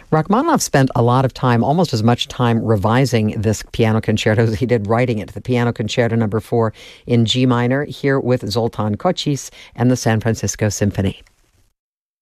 Rachmaninoff spent a lot of time, almost as much time, revising this piano concerto as he did writing it. The Piano Concerto No. 4 in G minor, here with Zoltan Kocsis and the San Francisco Symphony.